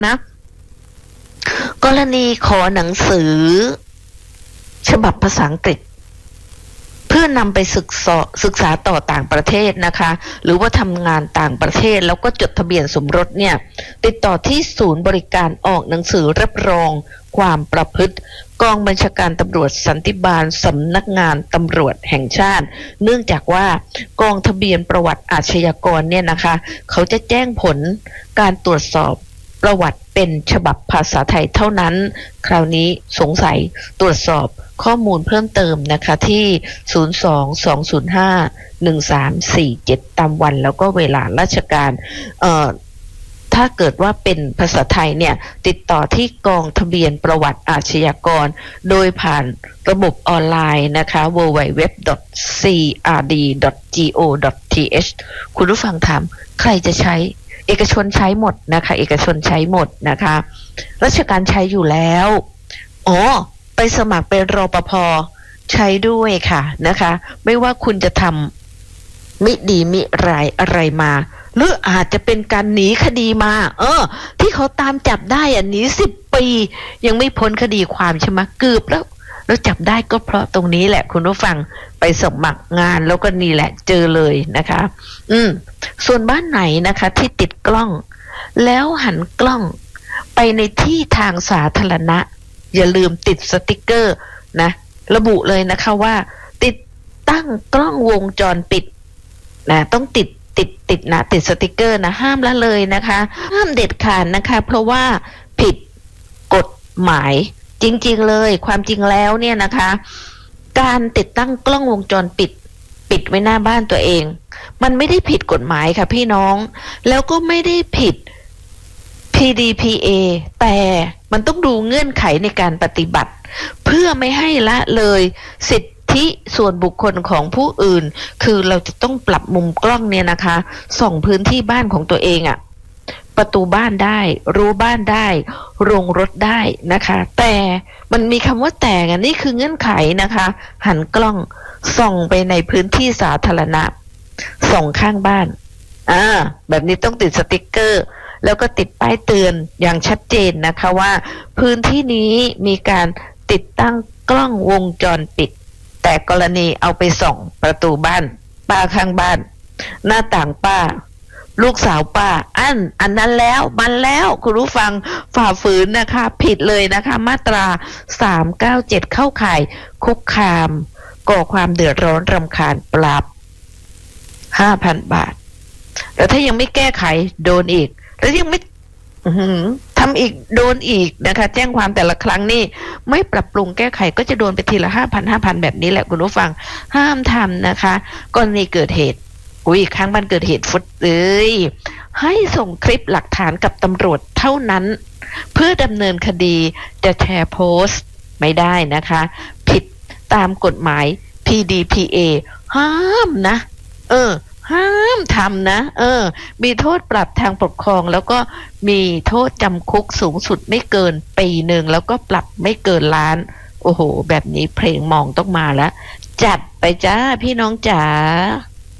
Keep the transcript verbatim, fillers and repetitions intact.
นะกรณีขอหนังสือฉบับภาษาอังกฤษเพื่อนำไปศึกษาศึกษาต่อต่างประเทศนะคะหรือว่าทำงานต่างประเทศแล้วก็จดทะเบียนสมรสเนี่ยติดต่อที่ศูนย์บริการออกหนังสือรับรองความประพฤติกองบัญชาการตำรวจสันติบาลสำนักงานตำรวจแห่งชาติเนื่องจากว่ากองทะเบียนประวัติอาชญากรเนี่ยนะคะเขาจะแจ้งผลการตรวจสอบประวัติเป็นฉบับภาษาไทยเท่านั้นคราวนี้สงสัยตรวจสอบข้อมูลเพิ่มเติมนะคะที่ศูนย์ สอง สอง ศูนย์ ห้า หนึ่ง สาม สี่ เจ็ดตามวันแล้วก็เวลาราชการเอ่อถ้าเกิดว่าเป็นภาษาไทยเนี่ยติดต่อที่กองทะเบียนประวัติอาชญากรโดยผ่านระบบออนไลน์นะคะ ดับเบิลยู ดับเบิลยู ดับเบิลยู ดอท ซี อาร์ ดี ดอท จี โอ ดอท ที เอช คุณผู้ฟังถามใครจะใช้เอกชนใช้หมดนะคะเอกชนใช้หมดนะคะราชการใช้อยู่แล้วอ๋อไปสมัครเป็นรปภ.ใช้ด้วยค่ะนะคะไม่ว่าคุณจะทำมิดีมิร้ายอะไรมาหรืออาจจะเป็นการหนีคดีมาเออที่เขาตามจับได้อ่ะหนีสิบปียังไม่พ้นคดีความใช่ไหมเกือบแล้วแล้วจับได้ก็เพราะตรงนี้แหละคุณผู้ฟังไปสมัครงานแล้วก็นี่แหละเจอเลยนะคะอืมส่วนบ้านไหนนะคะที่ติดกล้องแล้วหันกล้องไปในที่ทางสาธารณะอย่าลืมติดสติกเกอร์นะระบุเลยนะคะว่าติดตั้งกล้องวงจรปิดนะต้องติดติดติดนะติดสติกเกอร์นะห้ามละเลยนะคะห้ามเด็ดขาดนะคะเพราะว่าผิดกฎหมายจริงๆเลยความจริงแล้วเนี่ยนะคะการติดตั้งกล้องวงจรปิดปิดไว้หน้าบ้านตัวเองมันไม่ได้ผิดกฎหมายค่ะพี่น้องแล้วก็ไม่ได้ผิด พี ดี พี เอ แต่มันต้องดูเงื่อนไขในการปฏิบัติเพื่อไม่ให้ละเลยสิทธิส่วนบุคคลของผู้อื่นคือเราจะต้องปรับมุมกล้องเนี่ยนะคะส่องพื้นที่บ้านของตัวเองอะประตูบ้านได้รั้วบ้านได้โรงรถได้นะคะแต่มันมีคำว่าแต่อันนี้คือเงื่อนไขนะคะหันกล้องส่องไปในพื้นที่สาธารณะส่องข้างบ้านอ่าแบบนี้ต้องติดสติกเกอร์แล้วก็ติดป้ายเตือนอย่างชัดเจนนะคะว่าพื้นที่นี้มีการติดตั้งกล้องวงจรปิดแต่กรณีเอาไปส่องประตูบ้านป้าข้างบ้านหน้าต่างป้าลูกสาวป้าอันอันนั้นแล้วมันแล้วคุณผู้ฟังฝ่าฝืนนะคะผิดเลยนะคะมาตราสามเก้าเจ็ดเข้าข่ายคุกคามก่อความเดือดร้อนรำคาญปรับ ห้าพัน บาทแล้วถ้ายังไม่แก้ไขโดนอีกแล้วยังไม่ทำอีกโดนอีกนะคะแจ้งความแต่ละครั้งนี่ไม่ปรับปรุงแก้ไขก็จะโดนไปทีละห้าพันห้าพันแบบนี้แหละคุณผู้ฟังห้ามทำนะคะกรณีเกิดเหตุอุ้ยครั้งมันเกิดเหตุฟุตเอ้ยให้ส่งคลิปหลักฐานกับตำรวจเท่านั้นเพื่อดำเนินคดีจะแชร์โพสต์ไม่ได้นะคะผิดตามกฎหมาย พี ดี พี เอ ห้ามนะเออห้ามทำนะเออมีโทษปรับทางปกครองแล้วก็มีโทษจำคุกสูงสุดไม่เกินปีหนึ่งแล้วก็ปรับไม่เกินล้านโอ้โหแบบนี้เพลงมองต้องมาแล้วจัดไปจ้าพี่น้องจ๋า